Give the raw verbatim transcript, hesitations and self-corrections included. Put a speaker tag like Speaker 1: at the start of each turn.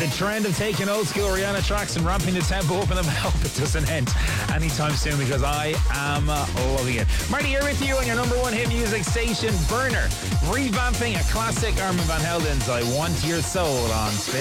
Speaker 1: The trend of taking old school Rihanna tracks and ramping the tempo up in them, I hope it doesn't end anytime soon because I am uh, loving it. Marty here with you on your number one hit music station, Burner, revamping a classic Armand Van Helden's I Want Your Soul on Spin.